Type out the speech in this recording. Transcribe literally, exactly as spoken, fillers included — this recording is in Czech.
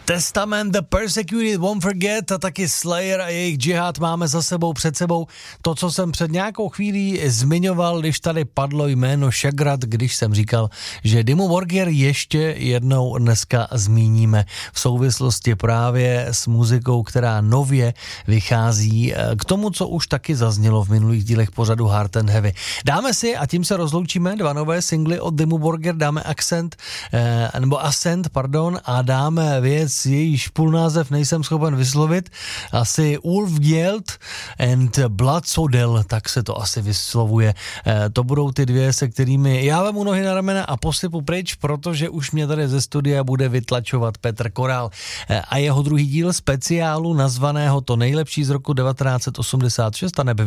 Testament, The Persecuted Won't Forget a taky Slayer a jejich džihad máme za sebou, před sebou. To, co jsem před nějakou chvílí zmiňoval, když tady padlo jméno Shagrat, když jsem říkal, že Dimmu Borgir ještě jednou dneska zmíníme v souvislosti právě s muzikou, která nově vychází k tomu, co už taky zaznělo v minulých dílech pořadu Hard and Heavy. Dáme si, a tím se rozloučíme, dva nové singly od Dimmu Borgir, dáme Accent, eh, nebo Ascent, pardon, a dáme věc, jejíž půlnázev nejsem schopen vyslovit, asi Ulfgjeld and Bloodsodel, tak se to asi vyslovuje. E, to budou ty dvě, se kterými já vemu nohy na ramena a posypu pryč, protože už mě tady ze studia bude vytlačovat Petr Korál. E, a jeho druhý díl speciálu nazvaného To nejlepší z roku devatenáct set osmdesát šest a nebe